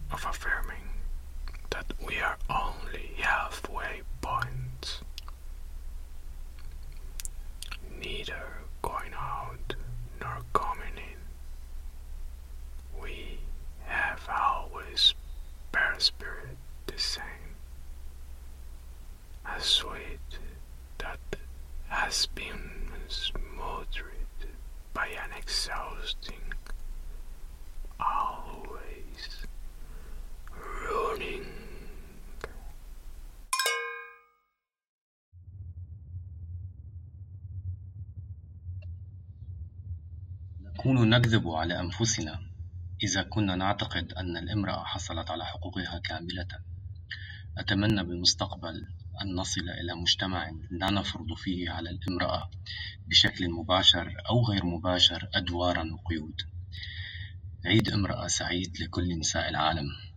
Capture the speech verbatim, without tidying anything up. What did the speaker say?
of affirming that we are only halfway point, neither going out nor coming in. We have always perspired the same, a sweat that has been smothered by an exhausting, always running. نكون نكذب على أنفسنا إذا كنا نعتقد أن الامرأة حصلت على حقوقها كاملة. أتمنى بالمستقبل أن نصل إلى مجتمع لا نفرض فيه على الامرأة بشكل مباشر أو غير مباشر أدواراً وقيود. عيد امرأة سعيد لكل نساء العالم.